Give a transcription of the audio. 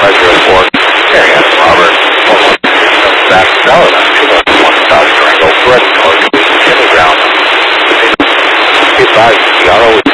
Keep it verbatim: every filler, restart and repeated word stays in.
pleasure of work. Mary Ann and Robert, almost back to Belleville, one South Durango, Fred North, in the ground. Keep by, you are always